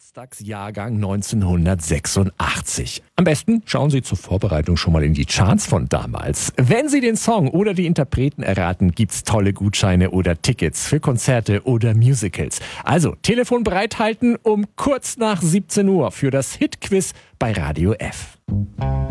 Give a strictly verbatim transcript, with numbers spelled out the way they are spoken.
Geburtstagsjahrgang neunzehnhundertsechsundachtzig. Am besten schauen Sie zur Vorbereitung schon mal in die Charts von damals. Wenn Sie den Song oder die Interpreten erraten, gibt's tolle Gutscheine oder Tickets für Konzerte oder Musicals. Also Telefon bereithalten um kurz nach siebzehn Uhr für das Hit-Quiz bei Radio F.